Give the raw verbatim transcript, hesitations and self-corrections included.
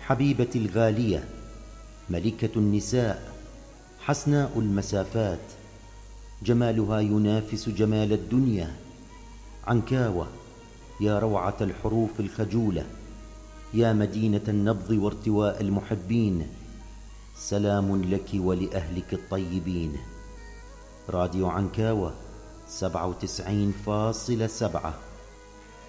حبيبتي الغالية، ملكة النساء، حسناء المسافات، جمالها ينافس جمال الدنيا. عنكاوة يا روعة الحروف الخجولة، يا مدينة النبض وارتواء المحبين، سلام لك ولأهلك الطيبين. راديو عنكاوة سبعة وتسعين فاصلة سبعة.